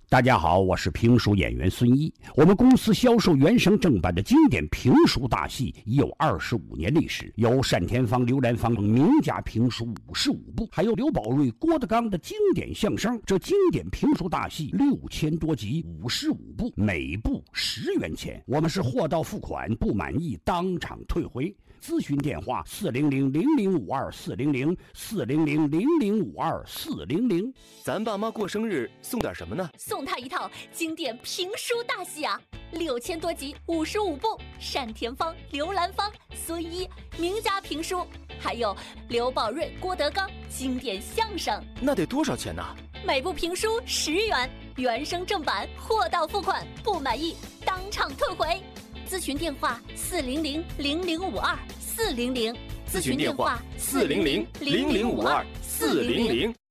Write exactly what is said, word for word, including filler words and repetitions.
大家好，我是评书演员孙一。我们公司销售原声正版的经典评书大戏已有二十五年历史，有单田芳、刘兰芳等名家评书五十五部，还有刘宝瑞、郭德纲的经典相声。这经典评书大戏六千多集，五十五部，每部十元钱。我们是货到付款，不满意当场退回。咨询电话：四零零零零五二四零零四零零零零五二四零零。 咱爸妈过生日送点什么呢？ 送他一套经典评书大戏啊，六千多集，五十五部，单田芳、刘兰芳、孙一名家评书，还有刘宝瑞、郭德纲经典相声。 那得多少钱呢？ 每部评书十元，原声正版，货到付款，不满意当场退回。咨询电话：四零零零零五二四零零。 咨询电话：四零零零零五二四零零。